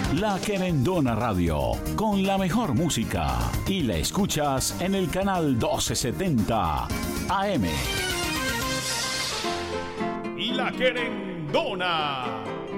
La Querendona Radio, con la mejor música. Y la escuchas en el canal 1270 AM. Y La Querendona.